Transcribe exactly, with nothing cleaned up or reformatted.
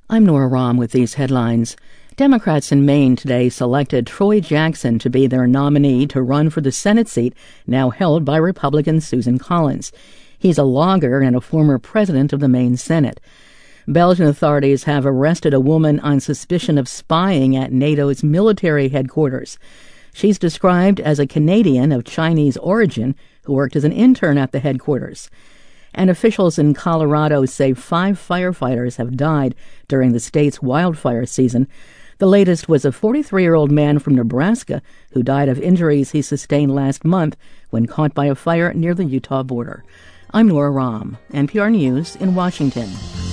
I'm Nora Rahm with these headlines. Democrats in Maine today selected Troy Jackson to be their nominee to run for the Senate seat now held by Republican Susan Collins. He's a lawyer and a former president of the Maine Senate. Belgian authorities have arrested a woman on suspicion of spying at NATO's military headquarters. She's described as a Canadian of Chinese origin who worked as an intern at the headquarters. And officials in Colorado say five firefighters have died during the state's wildfire season. The latest was a forty-three-year-old man from Nebraska who died of injuries he sustained last month when caught by a fire near the Utah border. I'm Nora Rahm, N P R News in Washington.